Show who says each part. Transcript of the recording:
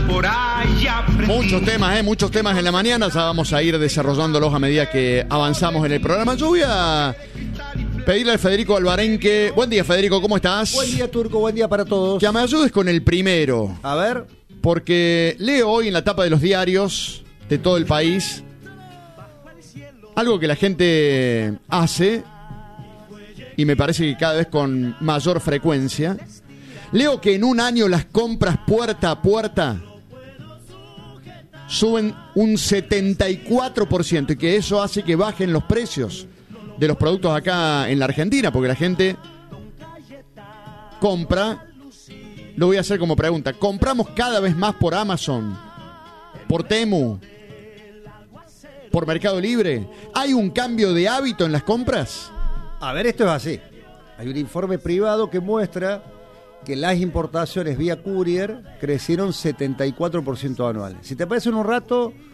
Speaker 1: por ahí aprendí.
Speaker 2: Muchos temas en la mañana. Ya vamos a ir desarrollándolos a medida que avanzamos en el programa. Yo voy a pedirle al Federico Albarenque. Buen día, Federico, ¿cómo estás?
Speaker 3: Buen día, Turco, buen día para todos.
Speaker 2: Que me ayudes con el primero.
Speaker 3: A ver.
Speaker 2: Porque leo hoy en la tapa de los diarios de todo el país algo que la gente hace y me parece que cada vez con mayor frecuencia. Leo que en un año las compras puerta a puerta suben un 74% y que eso hace que bajen los precios de los productos acá en la Argentina, porque la gente compra. Lo voy a hacer como pregunta. ¿Compramos cada vez más por Amazon? ¿Por Temu? ¿Por Mercado Libre? ¿Hay un cambio de hábito en las compras?
Speaker 3: A ver, esto es así. Hay un informe privado que muestra que las importaciones vía courier crecieron 74% anual. Si te parece en un rato,